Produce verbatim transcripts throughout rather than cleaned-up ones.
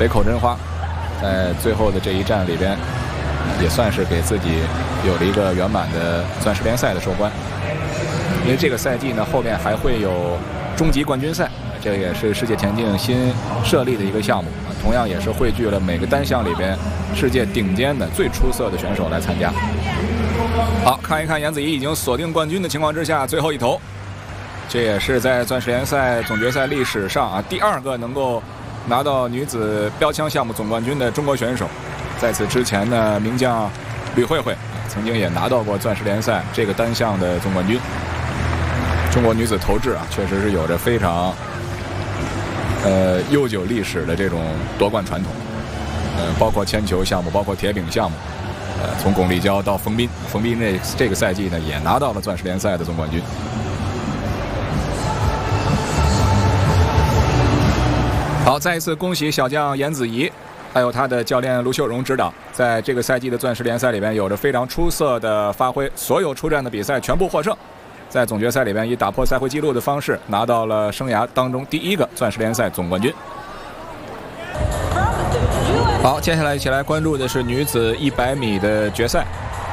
北口真花在最后的这一战里边，也算是给自己有了一个圆满的钻石联赛的收官。因为这个赛季呢，后面还会有终极冠军赛，这也是世界田径新设立的一个项目，同样也是汇聚了每个单项里边世界顶尖的最出色的选手来参加。好，看一看颜子怡已经锁定冠军的情况之下，最后一头，这也是在钻石联赛总决赛历史上啊第二个能够拿到女子标枪项目总冠军的中国选手。在此之前呢，名将吕慧慧曾经也拿到过钻石联赛这个单项的总冠军。中国女子投掷啊，确实是有着非常呃悠久历史的这种夺冠传统。呃，包括铅球项目，包括铁饼项目。呃，从巩立姣到冯彬，冯彬这这个赛季呢也拿到了钻石联赛的总冠军。好，再一次恭喜小将颜子怡，还有他的教练卢秀荣指导，在这个赛季的钻石联赛里边有着非常出色的发挥，所有出战的比赛全部获胜，在总决赛里边以打破赛会纪录的方式拿到了生涯当中第一个钻石联赛总冠军。好，接下来一起来关注的是女子一百米的决赛。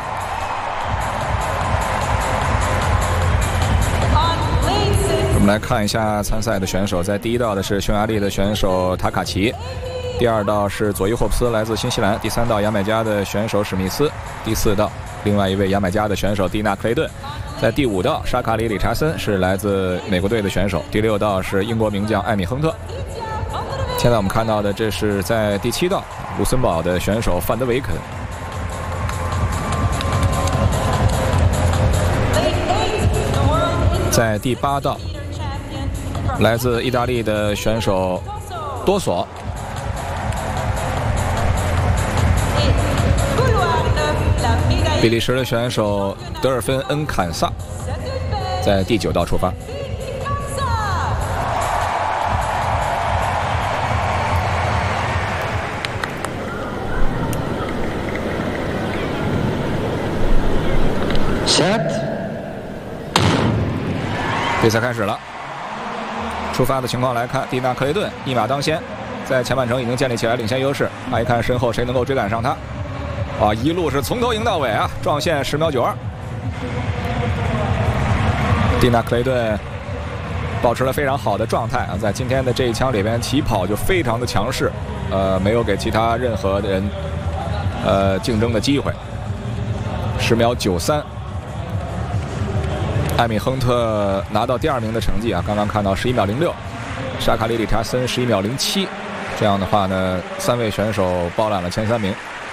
我们来看一下参赛的选手，在第一道的是匈牙利的选手塔卡奇，第二道是佐伊霍普斯，来自新西兰，第三道牙买加的选手史密斯，第四道另外一位牙买加的选手蒂娜克雷顿，在第五道沙卡里理查森是来自美国队的选手，第六道是英国名将艾米亨特。现在我们看到的这是在第七道卢森堡的选手范德维肯。在第八道来自意大利的选手多索。比利时的选手德尔芬恩坎萨在第九道出发。比赛开始了，出发的情况来看，蒂娜克雷顿一马当先，在前半程已经建立起来领先优势。看一看身后谁能够追赶上他。啊，一路是从头赢到尾啊，撞线十秒九二。蒂娜克雷顿保持了非常好的状态啊，在今天的这一枪里边起跑就非常的强势，呃，没有给其他任何的人呃竞争的机会。十秒九三。艾米亨特拿到第二名的成绩啊，刚刚看到十一秒零六，沙卡里理查森十一秒零七，这样的话呢，三位选手包揽了前三名。